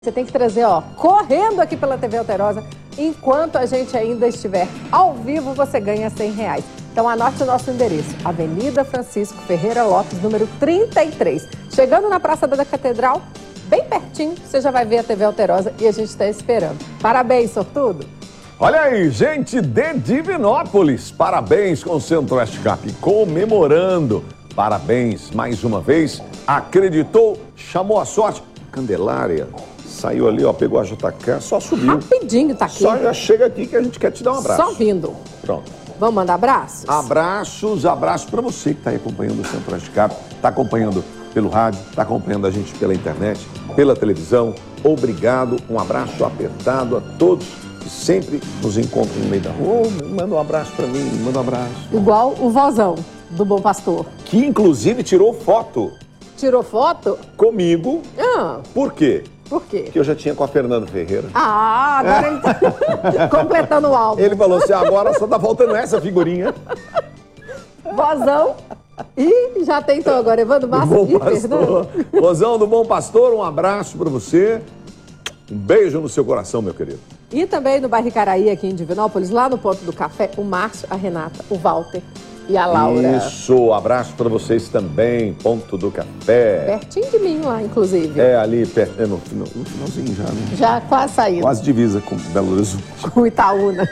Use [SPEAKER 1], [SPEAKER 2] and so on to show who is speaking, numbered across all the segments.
[SPEAKER 1] Você tem que trazer, ó, correndo aqui pela TV Alterosa. Enquanto a gente ainda estiver ao vivo, você ganha R$100. Então anote o nosso endereço, Avenida Francisco Ferreira Lopes, número 33. Chegando na Praça da Catedral, bem pertinho, você já vai ver a TV Alterosa e a gente está esperando. Parabéns, sortudo!
[SPEAKER 2] Olha aí, gente de Divinópolis, parabéns com o Centro-Oeste Cap, comemorando. Parabéns, mais uma vez, acreditou, chamou a sorte. Candelária saiu ali, ó, pegou a JK, só subiu.
[SPEAKER 1] Rapidinho tá aqui.
[SPEAKER 2] Só já chega aqui que a gente quer te dar um abraço.
[SPEAKER 1] Só vindo.
[SPEAKER 2] Pronto.
[SPEAKER 1] Vamos mandar abraços?
[SPEAKER 2] Abraços para você que está aí acompanhando o Centro-Oeste Cap, está acompanhando pelo rádio, está acompanhando a gente pela internet, pela televisão. Obrigado, um abraço apertado a todos que sempre nos encontram no meio da rua. Manda um abraço para mim, manda um abraço.
[SPEAKER 1] Igual o vozão do Bom Pastor.
[SPEAKER 2] Que inclusive tirou foto.
[SPEAKER 1] Tirou foto?
[SPEAKER 2] Comigo. Por quê?
[SPEAKER 1] Por quê?
[SPEAKER 2] Porque eu já tinha com a Fernanda Ferreira.
[SPEAKER 1] Ah, agora ele tá completando o álbum.
[SPEAKER 2] Ele falou assim, agora só tá faltando essa figurinha.
[SPEAKER 1] Vozão. E já tem então agora, Evandro Massa e Fernando.
[SPEAKER 2] Vozão do Bom Pastor, um abraço pra você. Um beijo no seu coração, meu querido.
[SPEAKER 1] E também no bairro Icaraí, aqui em Divinópolis, lá no Ponto do Café, o Márcio, a Renata, o Walter e a Laura.
[SPEAKER 2] Isso, abraço pra vocês também, Ponto do Café.
[SPEAKER 1] Pertinho de mim lá, inclusive.
[SPEAKER 2] É, ali perto, no finalzinho já, né?
[SPEAKER 1] Já quase saindo.
[SPEAKER 2] Quase divisa com Belo Horizonte.
[SPEAKER 1] Com Itaúna.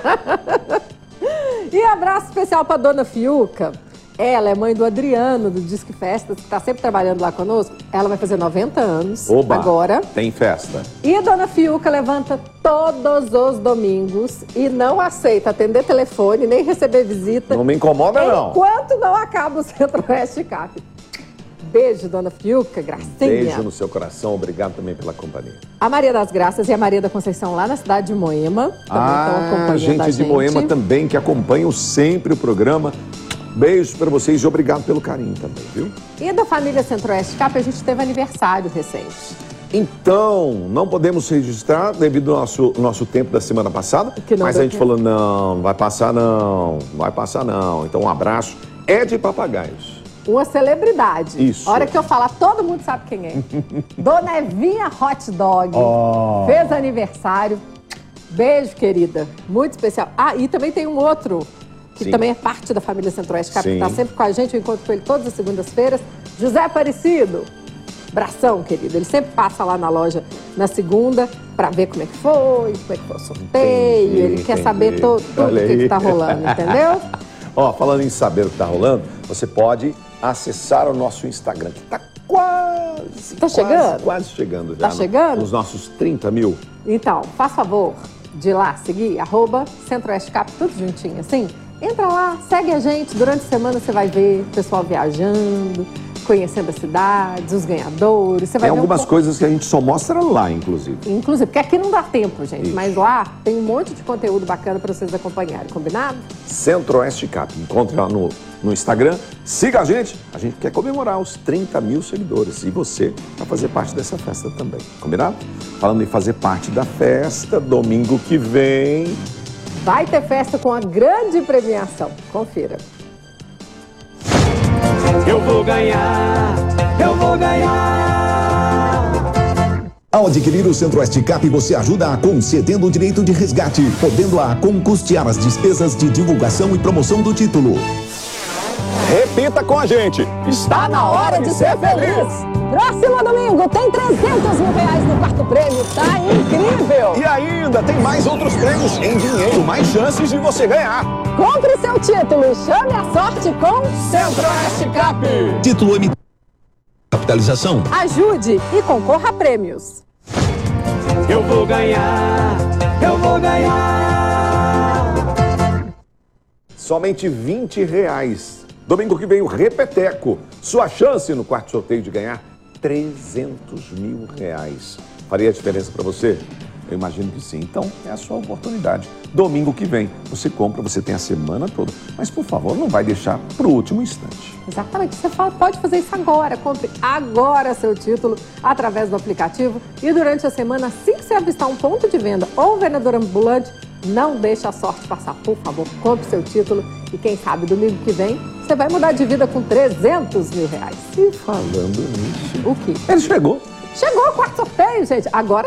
[SPEAKER 1] E abraço especial pra Dona Fiuca. Ela é mãe do Adriano, do Disque Festas, que está sempre trabalhando lá conosco. Ela vai fazer 90 anos agora.
[SPEAKER 2] Tem festa.
[SPEAKER 1] E a Dona Fiuca levanta todos os domingos e não aceita atender telefone, nem receber visita.
[SPEAKER 2] Não me incomoda, não.
[SPEAKER 1] Enquanto não acaba o Centro-Oeste Cap. Beijo, Dona Fiuca, gracinha.
[SPEAKER 2] Beijo no seu coração, obrigado também pela companhia.
[SPEAKER 1] A Maria das Graças e a Maria da Conceição lá na cidade de Moema. Também estão acompanhando
[SPEAKER 2] gente
[SPEAKER 1] a
[SPEAKER 2] de Moema também, que acompanham sempre o programa. Beijos para vocês e obrigado pelo carinho também, viu?
[SPEAKER 1] E da família Centro-Oeste Cap, a gente teve aniversário recente.
[SPEAKER 2] Então, não podemos registrar devido ao nosso tempo da semana passada, mas a gente falou, não vai passar não, vai passar não. Então, um abraço. É de Papagaios.
[SPEAKER 1] Uma celebridade.
[SPEAKER 2] Isso.
[SPEAKER 1] A hora que eu falar, todo mundo sabe quem é. Dona Evinha Hot Dog. Fez aniversário. Beijo, querida. Muito especial. Ah, e também tem um outro, que também é parte da família Centro-Oeste Cap, que está sempre com a gente. Eu encontro com ele todas as segundas-feiras. José Aparecido. Bração, querido. Ele sempre passa lá na loja na segunda para ver como é que foi o sorteio. Ele quer saber tudo o que está rolando, entendeu?
[SPEAKER 2] Ó, falando em saber o que está rolando, você pode acessar o nosso Instagram, que está quase chegando já.
[SPEAKER 1] Tá chegando?
[SPEAKER 2] Nos nossos 30 mil.
[SPEAKER 1] Então, faz favor de ir lá seguir, @Centro-Oeste Cap, tudo juntinho, assim. Entra lá, segue a gente. Durante a semana você vai ver o pessoal viajando, conhecendo as cidades, os ganhadores. Você vai
[SPEAKER 2] tem
[SPEAKER 1] ver
[SPEAKER 2] algumas coisas que a gente só mostra lá, inclusive.
[SPEAKER 1] Inclusive, porque aqui não dá tempo, gente.
[SPEAKER 2] Isso.
[SPEAKER 1] Mas lá tem um monte de conteúdo bacana para vocês acompanharem, combinado?
[SPEAKER 2] Centro-Oeste Cap. Encontre lá no Instagram. Siga a gente quer comemorar os 30 mil seguidores. E você vai fazer parte dessa festa também, combinado? Falando em fazer parte da festa, domingo que vem
[SPEAKER 1] vai ter festa com a grande premiação. Confira.
[SPEAKER 3] Eu vou ganhar, eu vou ganhar.
[SPEAKER 4] Ao adquirir o Centro-Oeste Cap, você ajuda a concedendo o direito de resgate, podendo a custear as despesas de divulgação e promoção do título.
[SPEAKER 2] Repita com a gente.
[SPEAKER 1] Está na hora de ser feliz. Próximo domingo tem R$300 mil no quarto prêmio. Tá incrível.
[SPEAKER 2] E ainda tem mais outros prêmios em dinheiro, mais chances de você ganhar.
[SPEAKER 1] Compre seu título e chame a sorte com
[SPEAKER 2] Centro-Oeste Cap.
[SPEAKER 4] Título emitido. Capitalização.
[SPEAKER 1] Ajude e concorra a prêmios.
[SPEAKER 3] Eu vou ganhar, eu vou ganhar.
[SPEAKER 2] Somente R$20. Domingo que vem o Repeteco. Sua chance no quarto sorteio de ganhar R$300 mil. Faria diferença para você? Eu imagino que sim. Então, é a sua oportunidade. Domingo que vem, você compra, você tem a semana toda. Mas, por favor, não vai deixar para o último instante.
[SPEAKER 1] Exatamente. Você pode fazer isso agora. Compre agora seu título através do aplicativo. E durante a semana, assim que você avistar um ponto de venda ou um vendedor ambulante, não deixe a sorte passar. Por favor, compre seu título. E quem sabe, domingo que vem, você vai mudar de vida com R$300 mil.
[SPEAKER 2] E falando nisso...
[SPEAKER 1] O quê?
[SPEAKER 2] Ele chegou.
[SPEAKER 1] Chegou o quarto sorteio, gente. Agora